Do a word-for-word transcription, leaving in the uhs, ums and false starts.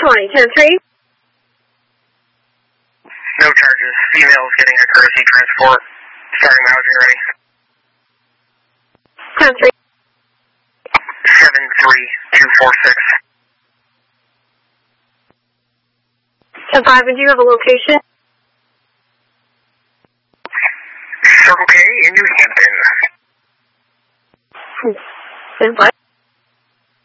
twenty, ten three. No charges. Female's getting a courtesy transport. Starting miles, you ready? ten three. seven three two four six. ten five, and do you have a location? Circle K in New Hampton. ten five.